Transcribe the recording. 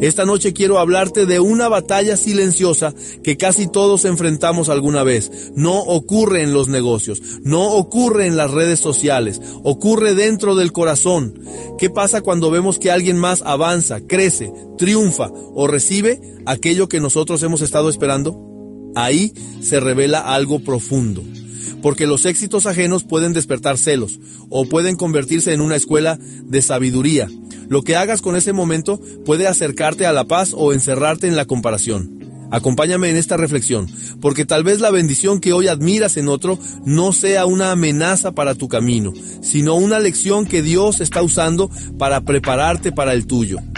Esta noche quiero hablarte de una batalla silenciosa que casi todos enfrentamos alguna vez. No ocurre en los negocios, no ocurre en las redes sociales, ocurre dentro del corazón. ¿Qué pasa cuando vemos que alguien más avanza, crece, triunfa o recibe aquello que nosotros hemos estado esperando? Ahí se revela algo profundo. Porque los éxitos ajenos pueden despertar celos o pueden convertirse en una escuela de sabiduría. Lo que hagas con ese momento puede acercarte a la paz o encerrarte en la comparación. Acompáñame en esta reflexión, porque tal vez la bendición que hoy admiras en otro no sea una amenaza para tu camino, sino una lección que Dios está usando para prepararte para el tuyo.